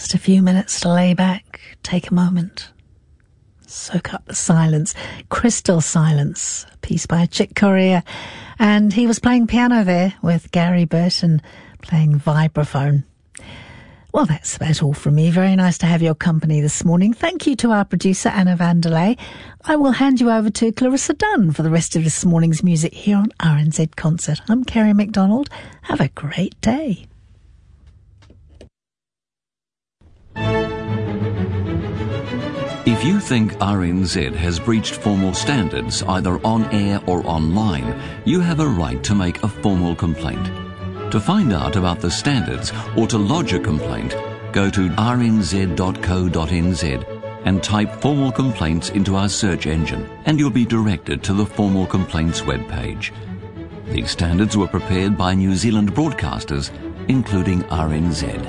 Just a few minutes to lay back, take a moment, soak up the silence, crystal silence, a piece by Chick Corea. And he was playing piano there with Gary Burton playing vibraphone. Well, that's about all from me. Very nice to have your company this morning. Thank you to our producer, Anna Vanderlei. I will hand you over to Clarissa Dunn for the rest of this morning's music here on RNZ Concert. I'm Kerry MacDonald. Have a great day. If you think RNZ has breached formal standards either on air or online, you have a right to make a formal complaint. To find out about the standards or to lodge a complaint, go to rnz.co.nz and type formal complaints into our search engine, and you'll be directed to the formal complaints webpage. These standards were prepared by New Zealand broadcasters, including RNZ.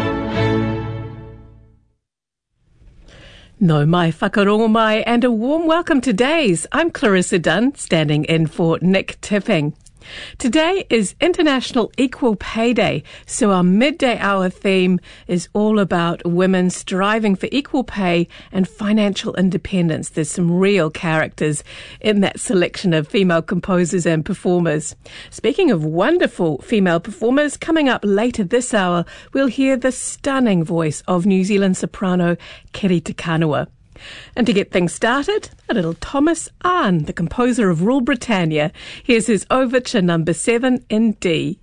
No mai whakarongo mai, and a warm welcome to Days. I'm Clarissa Dunn, standing in for Nick Tipping. Today is International Equal Pay Day, so our midday hour theme is all about women striving for equal pay and financial independence. There's some real characters in that selection of female composers and performers. Speaking of wonderful female performers, coming up later this hour, we'll hear the stunning voice of New Zealand soprano Kiri Te Kanawa. And to get things started, a little Thomas Arne, the composer of Rule Britannia. Here's his Overture number 7 in D.